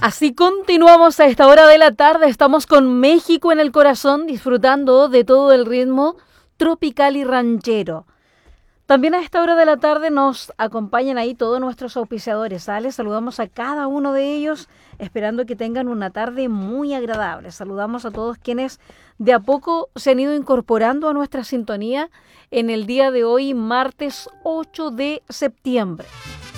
Así continuamos a esta hora de la tarde. Estamos con México en el corazón, disfrutando de todo el ritmo tropical y ranchero. También a esta hora de la tarde nos acompañan ahí todos nuestros auspiciadores. Les saludamos a cada uno de ellos, esperando que tengan una tarde muy agradable. Saludamos a todos quienes de a poco se han ido incorporando a nuestra sintonía en el día de hoy, martes 8 de septiembre.